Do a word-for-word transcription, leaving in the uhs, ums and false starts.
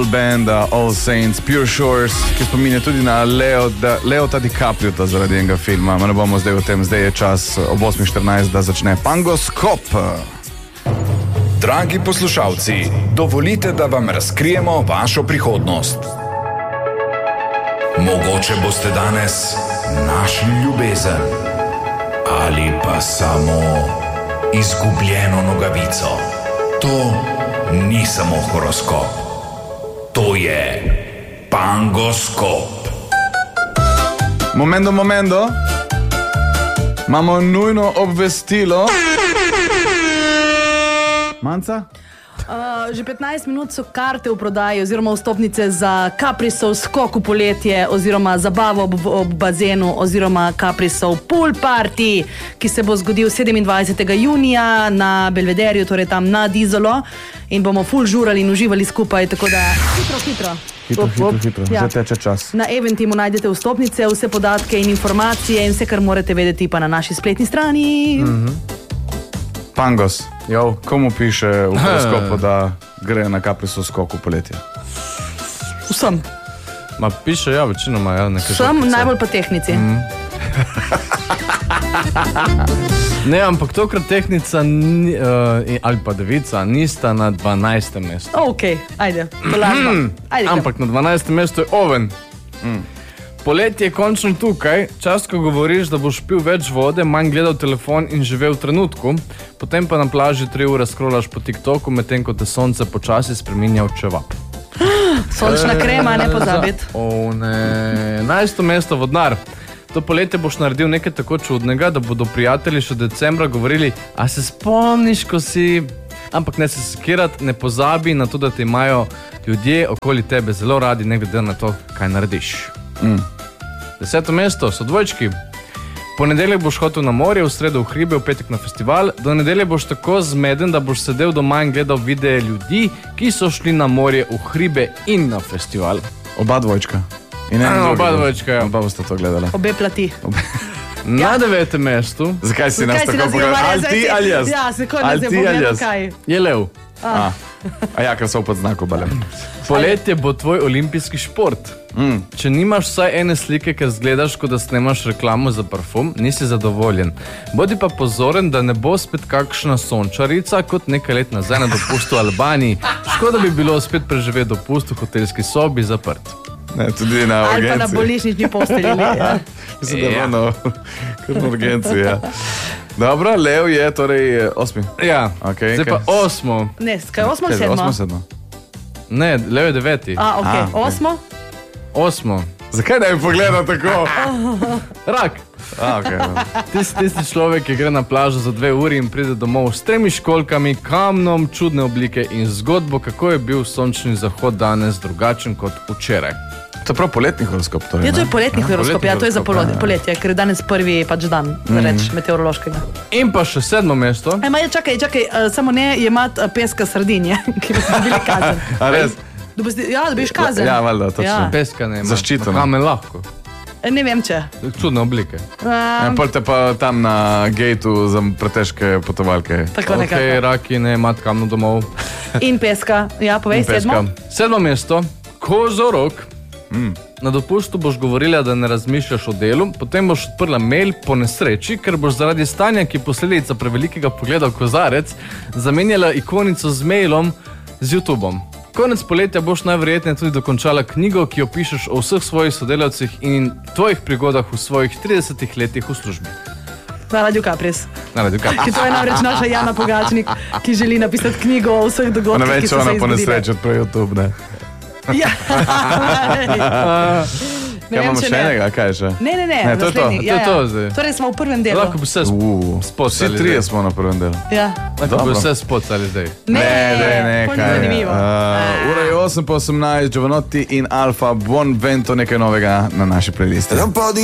benda All Saints, Pure Shores, ki spominja tudi na Leo, da, Leota DiCaprio zaradi enega filma. Ma ne bomo zdaj o tem, zdaj je čas ob osem štirinajst, da začne Pangoskop. Dragi poslušalci, dovolite, da vam razkrijemo vašo prihodnost. Mogoče boste danes našli ljubezen ali pa samo izgubljeno nogavico. To ni samo horoskop. To je Pangoskop. Momento, momento. Imamo nujno obvestilo. Manca? Uh, že petnajst minut so karte v prodaji oziroma vstopnice za Caprisov skok v poletje oziroma zabavo ob, ob bazenu oziroma Caprisov pool party, ki se bo zgodil sedemindvajsetega junija na Belvederju, torej tam nad Izolo, in bomo ful žurali in uživali skupaj, tako da hitro, hitro. Hitro, hitro, hitro. Ja. Zdaj teče čas. Na Eventimu najdete vstopnice, vse podatke in informacije in vse, kar morate vedeti pa na naši spletni strani. Mm-hmm. Pangos, jo, komu piše v horoskopu, da gre na Caprisov skok v poletje? Vsem. Ma piše, ja, večinoma, ja. Vsem, najbolj pa tehnici. Mm. Ne, ampak tokrat tehnica ni, uh, ali pa devica nista na dvanajstem mestu. Ok, ajde, polažba. Ajde, ampak na dvanajstem mestu je oven. Mm. Poletje je končno tukaj, čas, ko govoriš, da boš pil več vode, manj gledal telefon in živel v trenutku, potem pa na plaži tri ure scrollaš po TikToku, medtem ko te sonce počasi spreminja v čevap. Sončna krema, ne pozabiti. O ne, enajsto mesto vodnar. To poletje boš naredil nekaj tako čudnega, da bodo prijatelji še decembra govorili, a se spomniš, ko si... Ampak ne se sekirati, ne pozabi na to, da te imajo ljudje okoli tebe zelo radi, ne glede na to, kaj narediš. Mm. Deseto mesto so dvojčki. Ponedeljek boš hotel na morje, v sredo v hribe, v petek na festival. Do nedelje boš tako zmeden, da boš sedel doma in gledal videe ljudi, ki so šli na morje, v hribe in na festival. Oba dvojčka. In A, oba dvojčka, ja. Oba boste to gledali. Obe plati. Obe. Na devetem mestu. Zakaj si nas Zakaj si tako nas pogledal? zagovarjal? Ali ti ali jaz? Ja, se kot Ali nas je ti ali pogledal, jaz? kaj? Je lev. A, a ja, ker so pod znakom bale. Poletje bo tvoj olimpijski šport. Mm. Če nimaš vsaj ene slike, ker zgledaš, kot da snemaš reklamo za parfum, nisi zadovoljen. Bodi pa pozoren, da ne bo spet kakšna sončarica kot nekaj let nazaj na dopustu v Albaniji. Škoda bi bilo spet preživeti dopust v hotelski sobi zaprt. Ne, tudi na urgenci. Ali pa na bolnišnični postelji. Ja. Mislim, da je ono, kar na urgenci, ja. Dobro, lev je torej osmi. Ja, okay, zdaj okay. pa osmo. Ne, skaj osmo ali sedmo? Osmo, sedmo. Ne, lev je deveti. A, ok, A, okay. osmo? Osmo. Zakaj ne bi pogledal tako? Rak. A, okay. Tisti, tisti človek, ki gre na plažo za dve uri in pride domov s tremi školjkami, kamnom, čudne oblike in zgodbo, kako je bil sončni zahod danes drugačen kot včeraj. To je prav poletni horoskop. Torej, ja, to je poletni horoskop, ja, to je za poletje, ja. poletje, ker je danes prvi pač dan, mm. reč, meteorološkega. In pa še sedmo mesto. E, ma je, čakaj, čakaj, uh, samo ne jemat uh, peska sardinje, ki bi se bili kazen. A res? Dobiš, ja, dobiš kazen. Ja, valjda, točno. Ja. Peska ne ima. Zaščiteno. Kamen lahko. E, ne vem, če. Čudne oblike. Um, Ja, pol te pa tam na gejtu za pretežke potovalke. tako nekako. Ok, raki ne imat kamno domov. In peska, ja, povej, In peska. sedmo. Sedmo mesto, kozorog. Mm. Na dopustu boš govorila, da ne razmišljaš o delu, potem boš odprla mail po nesreči, ker boš zaradi stanja, ki je posledica prevelikega pogleda v kozarec, zamenjala ikonico z mailom z YouTubeom. Konec poletja boš najverjetneje tudi dokončala knjigo, ki jo pišeš o vseh svojih sodelavcih in tvojih prigodah v svojih tridesetih letih v službi. Na Radio Capris. Na Radio Capris. Ki to je namreč naša Jana Pogačnik, ki želi napisati knjigo o vseh dogodkih, Ona ki več so se ona po izgodile. nesreči odpre YouTube, ne? Ja. Kaj imamo še enega, kaj je še? Ne, ne, ne, Ne, to je to. naslednji. To je to zdaj. Torej smo v prvem delu. Lahko bi vse Uh, spocali vsi trije zdaj. smo na prvem delu. Ja. Lahko bi Dobro. vse spocali zdaj. Ne, ne, ne, pol ni kaj je. zanimivo. Uh, ura je osem po osemnajst, Giovanotti in Alfa, buon vento, nekaj novega na naši playlisti.